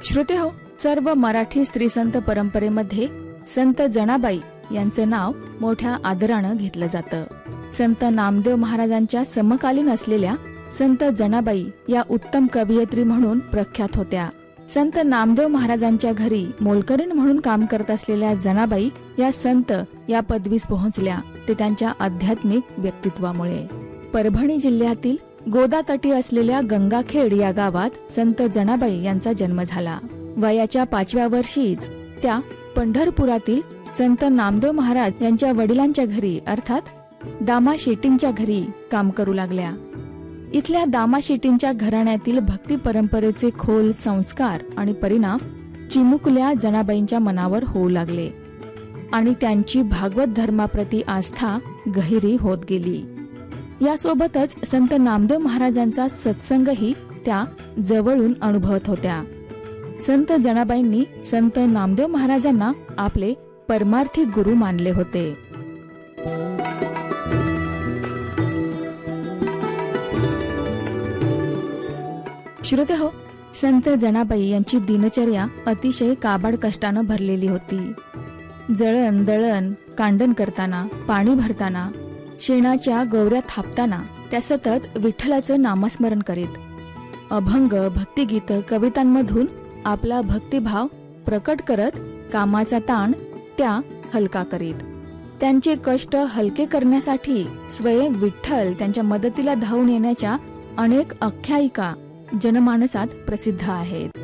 श्रोतेहो, सर्व मराठी स्त्री संत परंपरेमध्ये संत जनाबाई यांचं नाव मोठ्या आदरानं घेतलं जातं. संत नामदेव महाराजांच्या समकालीन असलेल्या संत जनाबाई या उत्तम कवयित्री म्हणून प्रख्यात होत्या. संत नामदेव महाराजांच्या घरी मोलकरीण म्हणून काम करत असलेल्या जनाबाई या संत या पदवीस पोहोचल्या ते त्यांच्या आध्यात्मिक व्यक्तित्वामुळे. परभणी जिल्ह्यातील गोदातटी असलेल्या गंगाखेड या गावात संत जनाबाई यांचा जन्म झाला. वयाच्या 5व्या वर्षीच त्या पंढरपुरातील संत नामदेव महाराज यांच्या वडिलांच्या घरी अर्थात दामा शेट्टींच्या घरी काम करू लागल्या. इथल्या दामा शेट्टींच्या घराण्यातील भक्ती परंपरेचे खोल संस्कार आणि परिणाम चिमुकल्या जनाबाईंच्या मनावर होऊ लागले आणि त्यांची भागवत धर्माप्रती आस्था गहिरी होत गेली. यासोबतच संत नामदेव महाराजांचा सत्संगही त्या जवळून अनुभवत होत्या. संत जनाबाईंनी संत नामदेव महाराजांना आपले परमार्थिक गुरु मानले होते. श्रोतेहो, संत जनाबाई यांची दिनचर्या अतिशय काबाड कष्टानं भरलेली होती. जळण दळण कांडण करताना, पाणी भरताना, शेणाच्या गौऱ्या थापताना त्या सतत विठ्ठलाचं नामस्मरण करीत. अभंग, भक्तिगीत, कवितांमधून आपला भक्तिभाव प्रकट करत कामाचा ताण त्या हलका करीत. त्यांचे कष्ट हलके करण्यासाठी स्वयं विठ्ठल त्यांच्या मदतीला धावून येण्याच्या अनेक आख्यायिका जनमानसात प्रसिद्ध आहेत.